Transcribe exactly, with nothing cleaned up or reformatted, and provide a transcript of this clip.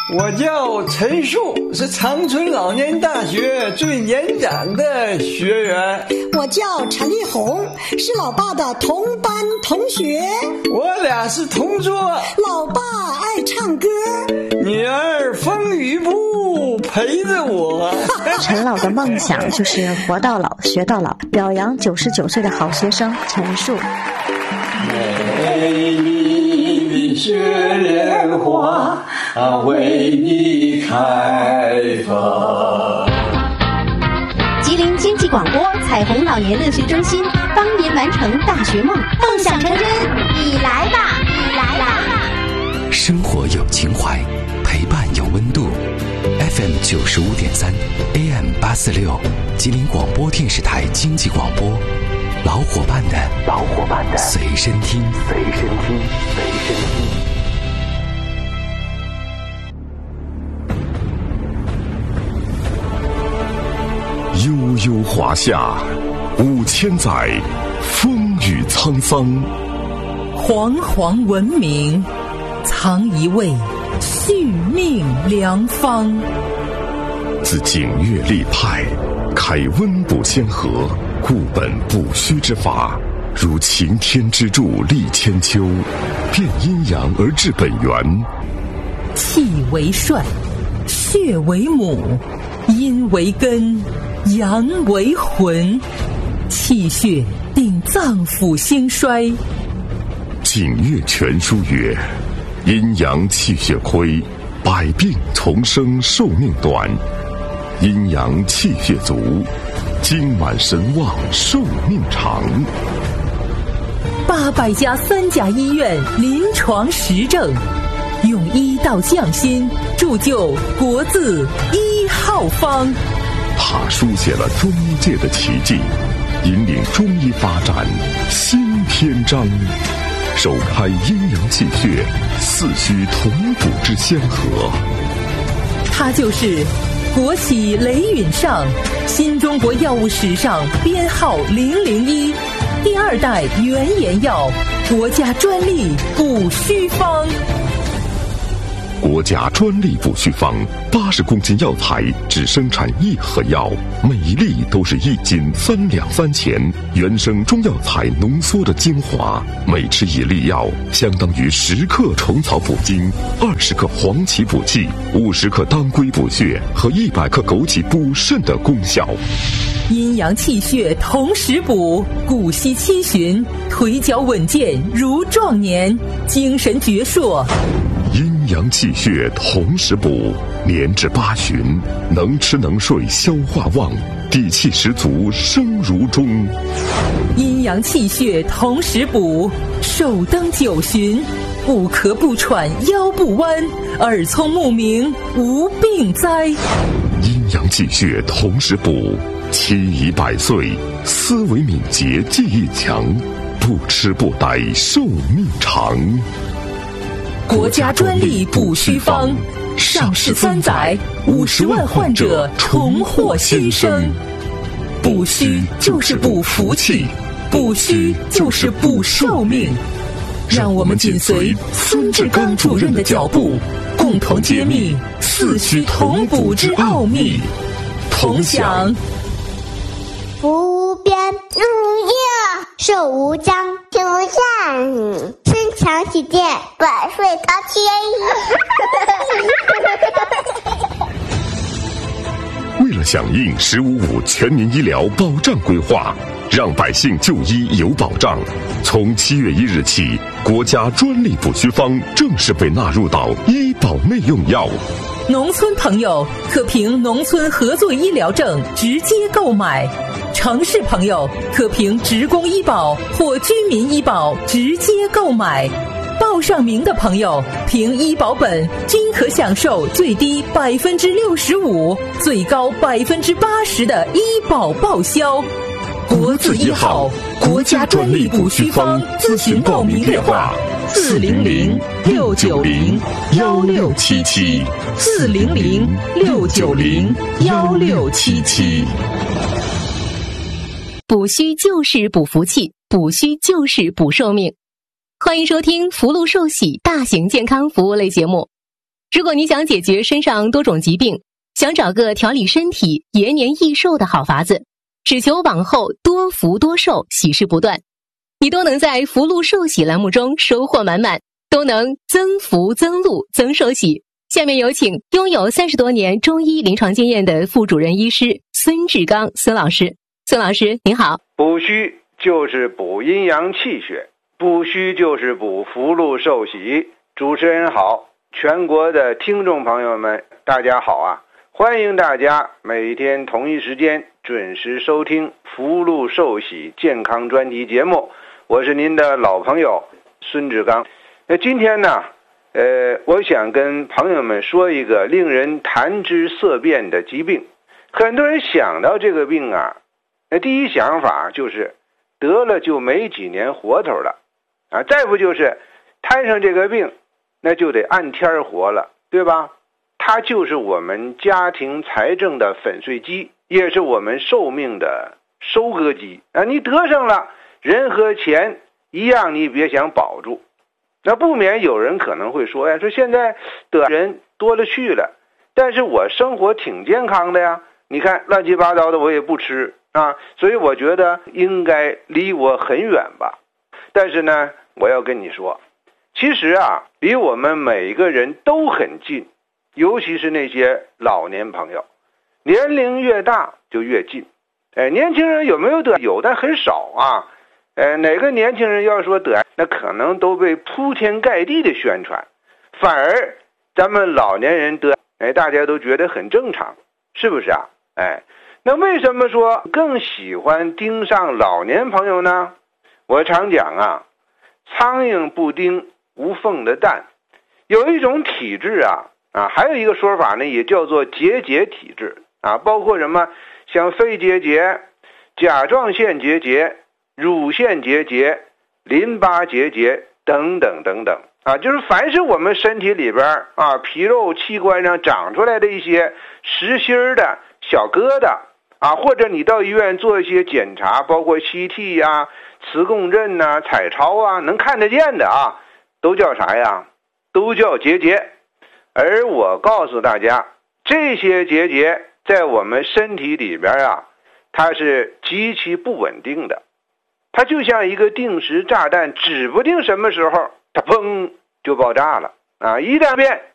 我叫陈树，是长春老年大学最年长的学员。 我叫陈丽红，是老爸的同班同学。 我俩是同桌。 老爸爱唱歌， 女儿风雨不陪着我。 陈老的梦想就是活到老学到老，表扬九十九岁的好学生陈树。 美丽的雪莲花啊，为你开放。 吉林经济广播彩虹老年乐学中心帮您完成大学梦，梦想成真，你来吧，你来吧。 生活有情怀，陪伴有温度。F M 九十五点三 A M 八四六，吉林广播电视台经济广播，老伙伴的老伙伴的随身听，随身听，随身听。悠悠华夏，五千载，风雨沧桑。 煌煌文明，藏一位续命良方。 自景岳立派，开温补先河，固本补虚之法，如擎天之柱立千秋，变阴阳而治本源。 气为帅，血为母，阴为根，阳为魂，气血定脏腑兴衰。 景岳全书曰：阴阳气血亏，百病丛生，寿命短；阴阳气血足，精满神旺，寿命长。 八百家三甲医院临床实证，用医道匠心，铸就国字一号方。 他书写了中医界的奇迹，引领中医发展新篇章，首开阴阳气血四虚同补之先河。 他就是国玺雷允上，新中国药物史上编号零零一，第二代原研药，国家专利补虚方。 国家专利补虚方，八十公斤药材只生产一盒药，每一粒都是一斤三两三钱，原生中药材浓缩的精华，每吃一粒药相当于十克虫草补精，二十克黄芪补气，五十克当归补血和一百克枸杞补肾的功效。 阴阳气血同时补，骨息七旬，腿脚稳健如壮年，精神矍铄。 阴阳气血同时补，年至八旬，能吃能睡，消化旺，底气十足，生如钟。 阴阳气血同时补，寿登九旬，不咳不喘，腰不弯，耳聪目明，无病灾。 阴阳气血同时补，七宜百岁，思维敏捷，记忆强，不吃不呆，寿命长。 国家专利补虚方，上市三载，五十万患者重获新生。补虚就是补福气，补虚就是补寿命。让我们紧随孙志刚主任的脚步，共同揭秘四虚同补之奥秘，同享。 福无边，日无夜，寿无疆，天无限，身强体健，百岁高千亿。为了响应“十五五”全民医疗保障规划，让百姓就医有保障，从七月一日起，国家专利补虚方正式被纳入到医保内用药。 农村朋友可凭农村合作医疗证直接购买，城市朋友可凭职工医保或居民医保直接购买。报上名的朋友凭医保本均可享受最低百分之六十五、最高百分之八十的医保报销。国字一号，国家专利补虚方，咨询报名电话：四零零六九零幺六七七，四零零六九零幺六七七。 补虚就是补福气，补虚就是补寿命。欢迎收听福禄寿喜大型健康服务类节目， 如果你想解决身上多种疾病，想找个调理身体、延年益寿的好法子，只求往后多福多寿，喜事不断，你都能在福禄寿喜栏目中收获满满，都能增福增禄增寿喜。下面有请拥有三十多年中医临床经验的副主任医师孙志刚孙老师。孙老师您好。 补虚就是补阴阳气血，补虚就是补福禄寿喜。主持人好，全国的听众朋友们大家好啊！欢迎大家每天同一时间准时收听福禄寿喜健康专题节目，我是您的老朋友孙志刚。那今天呢呃，我想跟朋友们说一个令人谈之色变的疾病。很多人想到这个病啊，那第一想法就是得了就没几年活头了啊，再不就是摊上这个病那就得按天活了，对吧？它就是我们家庭财政的粉碎机，也是我们寿命的收割机啊！你得上了，人和钱一样，你别想保住。那不免有人可能会说呀，说现在得人多了去了，但是我生活挺健康的呀，你看乱七八糟的我也不吃啊，所以我觉得应该离我很远吧。但是呢，我要跟你说，其实啊，离我们每个人都很近，尤其是那些老年朋友，年龄越大就越近。哎，年轻人有没有得？有，但很少啊。呃，哪个年轻人要说得，那可能都被铺天盖地的宣传，反而咱们老年人得，哎，大家都觉得很正常，是不是啊？哎，那为什么说更喜欢盯上老年朋友呢？我常讲啊，苍蝇不叮无缝的蛋。有一种体质啊啊，还有一个说法呢，也叫做结节体质啊，包括什么像肺结节、甲状腺结节、乳腺结节、淋巴结节等等等等啊，就是凡是我们身体里边啊皮肉器官上长出来的一些实心的小疙瘩啊，或者你到医院做一些检查，包括 C T 啊、磁共振啊、彩超啊，能看得见的啊，都叫啥呀？都叫结节。而我告诉大家，这些结节在我们身体里边啊，它是极其不稳定的，它就像一个定时炸弹，指不定什么时候它砰就爆炸了啊！一旦变